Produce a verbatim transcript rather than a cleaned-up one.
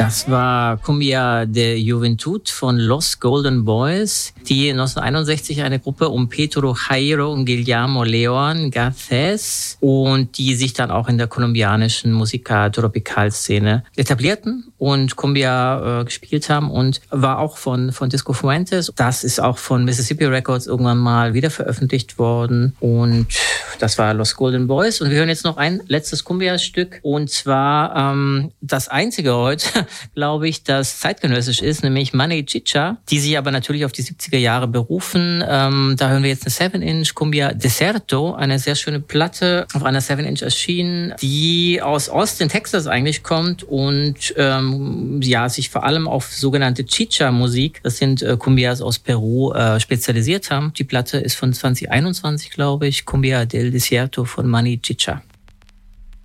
Das war Cumbia de Juventud von Los Golden Boys, die neunzehnhunderteinundsechzig eine Gruppe um Pedro Jairo und Guillermo León Garcés und die sich dann auch in der kolumbianischen Musica-Tropical-Szene etablierten und Cumbia äh, gespielt haben und war auch von, von Disco Fuentes. Das ist auch von Mississippi Records irgendwann mal wieder veröffentlicht worden und das war Los Golden Boys. Und wir hören jetzt noch ein letztes Cumbia-Stück und zwar ähm, das einzige heute, glaube ich, das zeitgenössisch ist, nämlich Money Chicha, die sich aber natürlich auf die siebziger Jahre berufen. Ähm, da hören wir jetzt eine seven inch Cumbia Deserto, eine sehr schöne Platte, auf einer seven inch erschienen, die aus Austin, Texas eigentlich kommt und ähm, ja sich vor allem auf sogenannte Chicha-Musik, das sind äh, Cumbias aus Peru, äh, spezialisiert haben. Die Platte ist von zwanzig einundzwanzig, glaube ich, Cumbia del Desierto von Money Chicha.